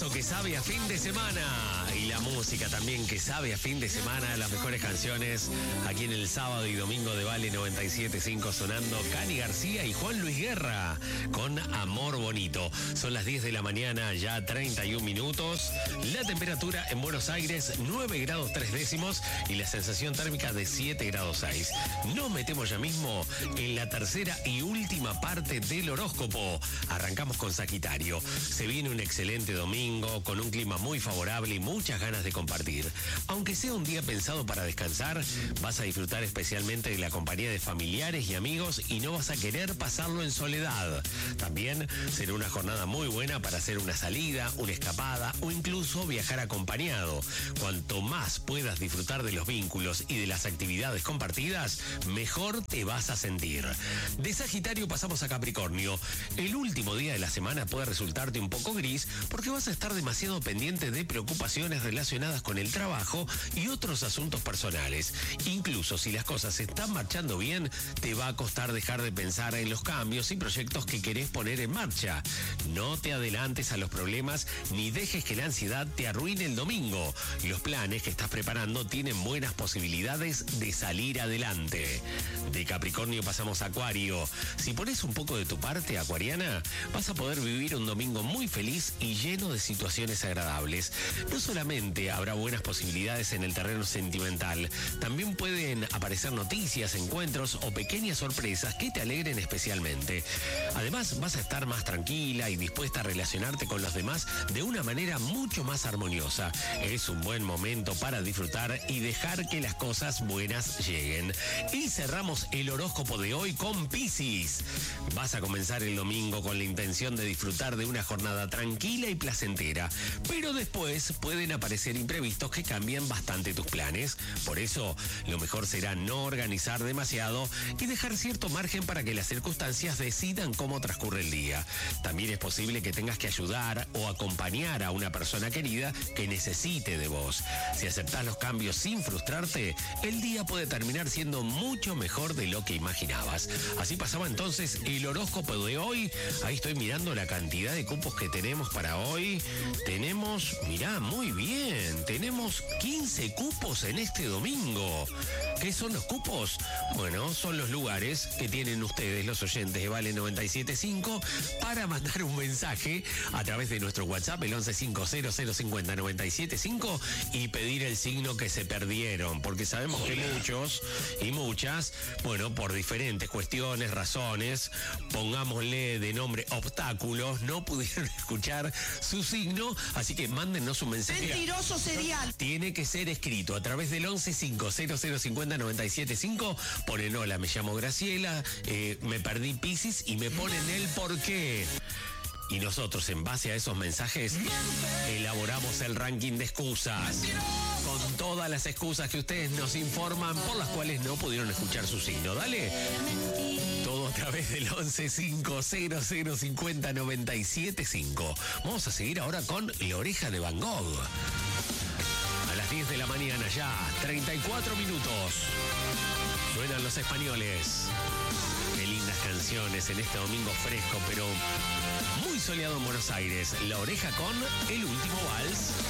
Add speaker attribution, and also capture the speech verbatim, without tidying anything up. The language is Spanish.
Speaker 1: temazo que sabe a fin de semana. Y la música también que sabe a fin de semana. Las mejores canciones aquí en el sábado y domingo de Vale noventa y siete punto cinco sonando Cani García y Juan Luis Guerra con Amor Bonito. Son las diez de la mañana, ya treinta y un minutos. La temperatura en Buenos Aires nueve grados tres décimos y la sensación térmica de siete grados seis. Nos metemos ya mismo en la tercera y última parte del horóscopo. Arrancamos con Sagitario. Se viene un excelente domingo con un clima muy favorable y muchas ganas de compartir. Aunque sea un día pensado para descansar, vas a disfrutar especialmente de la compañía de familiares y amigos y no vas a querer pasarlo en soledad. También será una jornada muy buena para hacer una salida, una escapada o incluso viajar acompañado. Cuanto más puedas disfrutar de los vínculos y de las actividades compartidas, mejor te vas a sentir. De Sagitario pasamos a Capricornio. El último día de la semana puede resultarte un poco gris porque vas a estar demasiado pendiente de preocupaciones relacionadas con el trabajo y otros asuntos personales. Incluso si las cosas están marchando bien, te va a costar dejar de pensar en los cambios y proyectos que querés poner en marcha. No te adelantes a los problemas ni dejes que la ansiedad te arruine el domingo. Los planes que estás preparando tienen buenas posibilidades de salir adelante. De Capricornio pasamos a Acuario. Si pones un poco de tu parte, acuariana, vas a poder vivir un domingo muy feliz y lleno de situaciones agradables. No solamente habrá buenas posibilidades en el terreno sentimental, también pueden aparecer noticias, encuentros o pequeñas sorpresas que te alegren especialmente. Además, vas a estar más tranquila y dispuesta a relacionarte con los demás de una manera mucho más armoniosa. Es un buen momento para disfrutar y dejar que las cosas buenas lleguen. Y cerramos el horóscopo de hoy con Piscis. Vas a comenzar el domingo con la intención de disfrutar de una jornada tranquila y placentera, pero después pueden aparecer imprevistos que cambian bastante tus planes. Por eso, lo mejor será no organizar demasiado y dejar cierto margen para que las circunstancias decidan cómo transcurre el día. También es posible que tengas que ayudar o acompañar a una persona querida que necesite de vos. Si aceptás los cambios sin frustrarte, el día puede terminar siendo mucho mejor de lo que imaginabas. Así pasaba entonces el horóscopo de hoy. Ahí estoy mirando la cantidad de cupos que tenemos para hoy. Tenemos, mirá, muy bien, tenemos quince cupos en este domingo. ¿Qué son los cupos? Bueno, son los lugares que tienen ustedes, los oyentes de Vale noventa y siete punto cinco, para mandar un mensaje a través de nuestro WhatsApp, el once cinco cero cero cincuenta noventa y siete cinco, y pedir el signo que se perdieron, porque sabemos que muchos y muchas, bueno, por diferentes cuestiones, razones, pongámosle de nombre obstáculos, no pudieron escuchar su signo, así que mándennos un mensaje.
Speaker 2: Mentiroso serial.
Speaker 1: Tiene que ser escrito a través del once cinco cero cero cincuenta noventa y siete cinco. Ponen: hola, me llamo Graciela, eh, me perdí Piscis, y me ponen el por qué. Y nosotros, en base a esos mensajes, elaboramos el ranking de excusas. Con todas las excusas que ustedes nos informan por las cuales no pudieron escuchar su signo. Dale. Todo a través del once cinco cero cero cincuenta noventa y siete cinco. Vamos a seguir ahora con La Oreja de Van Gogh. A las diez de la mañana ya, treinta y cuatro minutos. Suenan Los Españoles. Qué lindas canciones en este domingo fresco, pero muy soleado en Buenos Aires. La Oreja con El Último Vals.